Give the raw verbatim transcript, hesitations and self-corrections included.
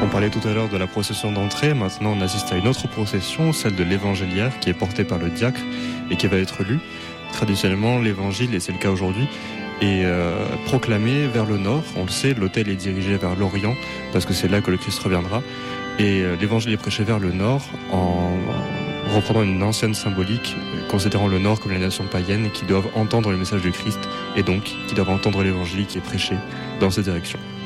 On parlait tout à l'heure de la procession d'entrée, maintenant on assiste à une autre procession, celle de l'évangéliaire, qui est portée par le diacre et qui va être lue. Traditionnellement, l'évangile, et c'est le cas aujourd'hui, est euh, proclamé vers le nord. On le sait, l'autel est dirigé vers l'Orient, parce que c'est là que le Christ reviendra. Et euh, l'évangile est prêché vers le nord, en reprenant une ancienne symbolique, considérant le nord comme les nations païennes, qui doivent entendre le message du Christ, et donc qui doivent entendre l'évangile qui est prêché dans cette direction.